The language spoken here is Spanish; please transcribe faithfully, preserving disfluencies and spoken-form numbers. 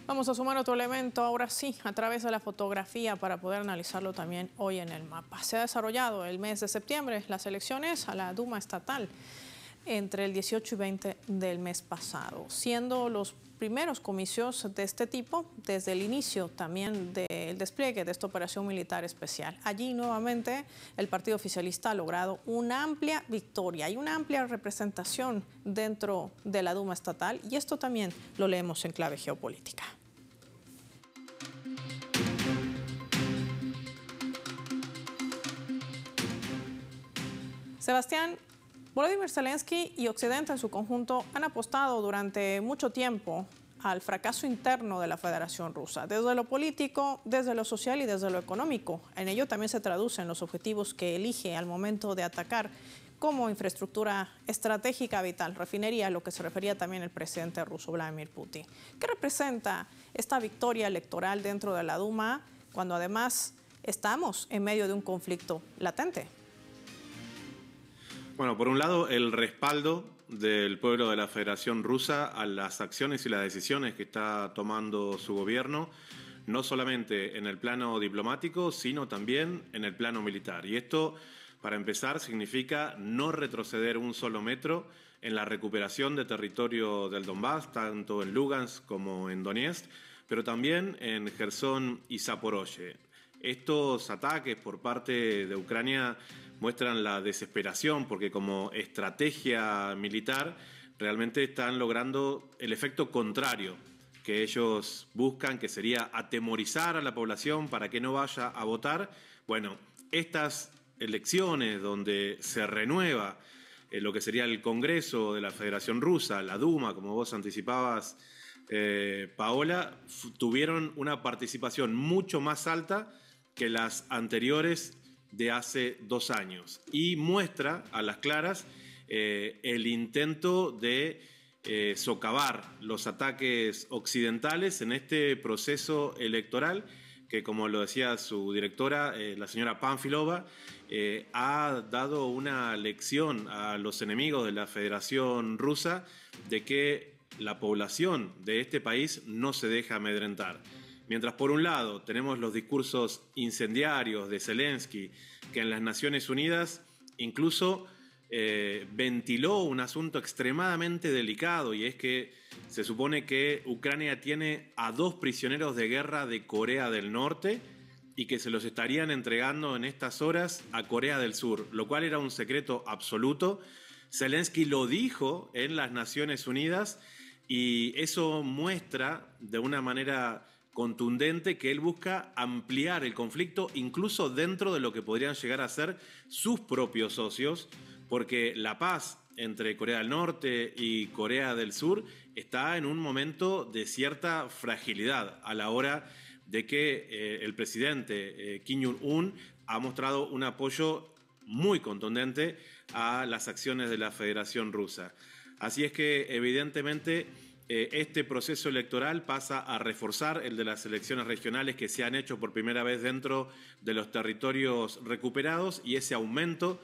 Vamos a sumar otro elemento, ahora sí, a través de la fotografía para poder analizarlo también hoy en el mapa. Se ha desarrollado el mes de septiembre las elecciones a la Duma estatal entre el dieciocho y veinte del mes pasado, siendo los primeros comicios de este tipo desde el inicio también del despliegue de esta operación militar especial. Allí nuevamente el partido oficialista ha logrado una amplia victoria y una amplia representación dentro de la Duma estatal, y esto también lo leemos en clave geopolítica. Sebastián, Volodymyr Zelensky y Occidente en su conjunto han apostado durante mucho tiempo al fracaso interno de la Federación Rusa, desde lo político, desde lo social y desde lo económico. En ello también se traducen los objetivos que elige al momento de atacar como infraestructura estratégica vital, refinería, a lo que se refería también el presidente ruso Vladimir Putin. ¿Qué representa esta victoria electoral dentro de la Duma cuando además estamos en medio de un conflicto latente? Bueno, por un lado, el respaldo del pueblo de la Federación Rusa a las acciones y las decisiones que está tomando su gobierno, no solamente en el plano diplomático, sino también en el plano militar. Y esto, para empezar, significa no retroceder un solo metro en la recuperación de territorio del Donbass, tanto en Lugansk como en Donetsk, pero también en Jersón y Zaporozhye. Estos ataques por parte de Ucrania muestran la desesperación porque como estrategia militar realmente están logrando el efecto contrario que ellos buscan, que sería atemorizar a la población para que no vaya a votar. Bueno, estas elecciones donde se renueva eh, lo que sería el Congreso de la Federación Rusa, la Duma, como vos anticipabas, eh, Paola, tuvieron una participación mucho más alta que las anteriores de hace dos años y muestra a las claras eh, el intento de eh, socavar los ataques occidentales en este proceso electoral que, como lo decía su directora, eh, la señora Panfilova, eh, ha dado una lección a los enemigos de la Federación Rusa de que la población de este país no se deja amedrentar. Mientras por un lado tenemos los discursos incendiarios de Zelensky, que en las Naciones Unidas incluso eh, ventiló un asunto extremadamente delicado, y es que se supone que Ucrania tiene a dos prisioneros de guerra de Corea del Norte y que se los estarían entregando en estas horas a Corea del Sur, lo cual era un secreto absoluto. Zelensky lo dijo en las Naciones Unidas y eso muestra de una manera contundente que él busca ampliar el conflicto incluso dentro de lo que podrían llegar a ser sus propios socios, porque la paz entre Corea del Norte y Corea del Sur está en un momento de cierta fragilidad a la hora de que eh, el presidente eh, Kim Jong-un ha mostrado un apoyo muy contundente a las acciones de la Federación Rusa. Así es que evidentemente este proceso electoral pasa a reforzar el de las elecciones regionales que se han hecho por primera vez dentro de los territorios recuperados, y ese aumento